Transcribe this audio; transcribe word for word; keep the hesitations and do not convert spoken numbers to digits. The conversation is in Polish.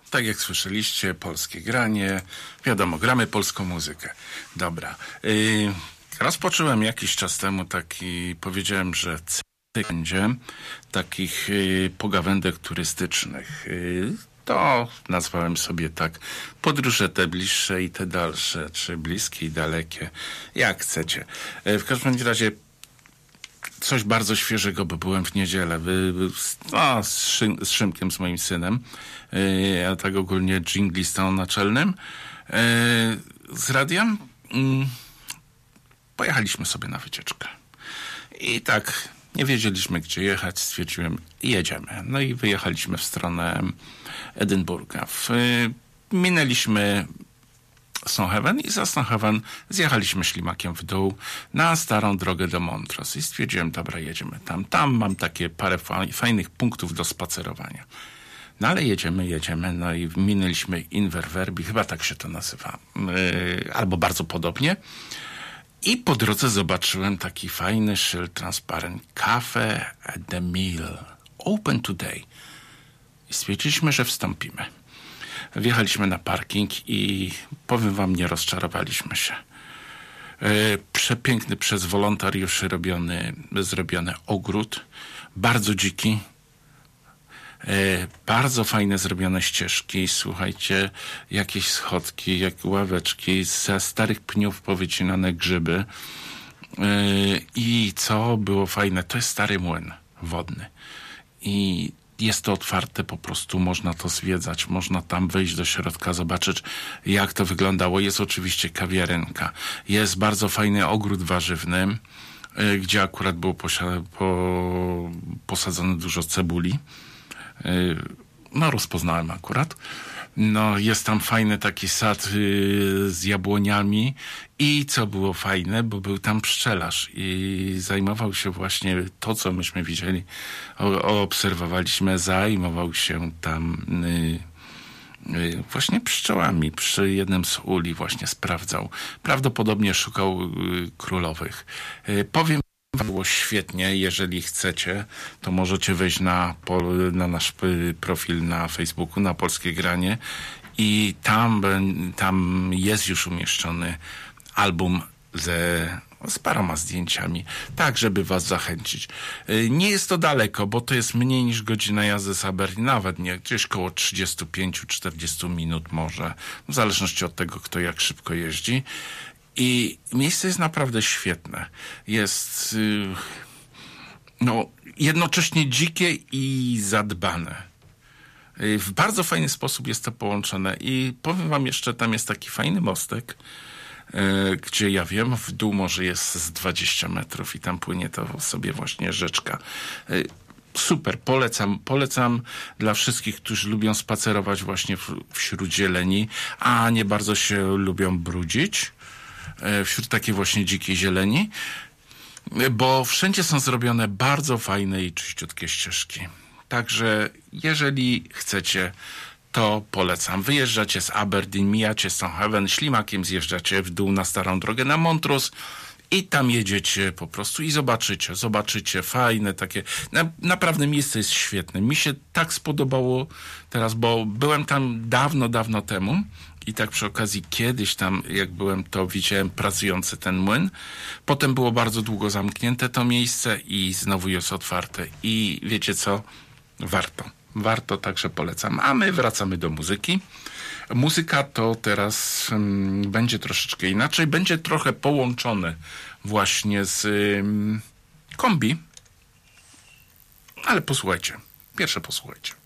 Tak jak słyszeliście, polskie granie. Wiadomo, gramy polską muzykę. Dobra. Yy, rozpocząłem jakiś czas temu taki, powiedziałem, że cykl będzie takich yy, pogawędek turystycznych. Yy, to nazwałem sobie tak podróże te bliższe i te dalsze, czy bliskie i dalekie, jak chcecie. Yy, w każdym razie coś bardzo świeżego, bo byłem w niedzielę no, z, Szym, z Szymkiem, z moim synem, yy, a tak ogólnie dżinglistą naczelnym, yy, z radiem. Yy, pojechaliśmy sobie na wycieczkę. I tak nie wiedzieliśmy, gdzie jechać. Stwierdziłem, jedziemy. No i wyjechaliśmy w stronę Edynburga. W, yy, minęliśmy Stonehaven i za Stonehaven zjechaliśmy ślimakiem w dół na starą drogę do Montrose i stwierdziłem, dobra, jedziemy tam. Tam mam takie parę fajnych punktów do spacerowania. No ale jedziemy, jedziemy, no i minęliśmy Inverwerby, chyba tak się to nazywa, yy, albo bardzo podobnie. I po drodze zobaczyłem taki fajny szyld transparent. Cafe at the Mill. Open today. I stwierdziliśmy, że wstąpimy. Wjechaliśmy na parking i powiem wam, nie rozczarowaliśmy się. Yy, przepiękny przez wolontariuszy robiony, zrobiony ogród. Bardzo dziki. Yy, bardzo fajne zrobione ścieżki. Słuchajcie, jakieś schodki, jak ławeczki, ze starych pniów powycinane grzyby. Yy, I co było fajne, to jest stary młyn wodny. I jest to otwarte, po prostu można to zwiedzać, można tam wejść do środka, zobaczyć, jak to wyglądało. Jest oczywiście kawiarenka, jest bardzo fajny ogród warzywny, y, gdzie akurat było posia- po- posadzone dużo cebuli. Y, no, rozpoznałem akurat. No, jest tam fajny taki sad y, z jabłoniami i co było fajne, bo był tam pszczelarz i zajmował się właśnie to, co myśmy widzieli, o, obserwowaliśmy, zajmował się tam y, y, właśnie pszczołami. Przy jednym z uli właśnie sprawdzał. Prawdopodobnie szukał y, królowych. Y, powiem, było świetnie. Jeżeli chcecie, to możecie wejść na, pol, na nasz profil na Facebooku, na Polskie Granie i tam, tam jest już umieszczony album ze, z paroma zdjęciami, tak żeby was zachęcić. Nie jest to daleko, bo to jest mniej niż godzina jazdy z Aberdeen, nawet nie, gdzieś koło trzydzieści pięć do czterdziestu minut może, w zależności od tego, kto jak szybko jeździ. I miejsce jest naprawdę świetne. Jest yy, no, jednocześnie dzikie i zadbane. Yy, w bardzo fajny sposób jest to połączone. I powiem wam jeszcze, tam jest taki fajny mostek, yy, gdzie ja wiem, w dół może jest z dwadzieścia metrów i tam płynie to sobie właśnie rzeczka. Yy, super, polecam, polecam dla wszystkich, którzy lubią spacerować właśnie w, wśród zieleni, a nie bardzo się lubią brudzić wśród takiej właśnie dzikiej zieleni, bo wszędzie są zrobione bardzo fajne i czyściutkie ścieżki. Także jeżeli chcecie, to polecam. Wyjeżdżacie z Aberdeen, mijacie Stonehaven, ślimakiem zjeżdżacie w dół na starą drogę na Montrose i tam jedziecie po prostu i zobaczycie, zobaczycie fajne takie, na, naprawdę miejsce jest świetne. Mi się tak spodobało teraz, bo byłem tam dawno, dawno temu. I tak przy okazji kiedyś tam, jak byłem, to widziałem pracujący ten młyn. Potem było bardzo długo zamknięte to miejsce i znowu jest otwarte. I wiecie co? Warto. Warto, także polecam. A my wracamy do muzyki. Muzyka to teraz um, będzie troszeczkę inaczej. Będzie trochę połączone właśnie z um, kombi. Ale posłuchajcie. Pierwsze posłuchajcie.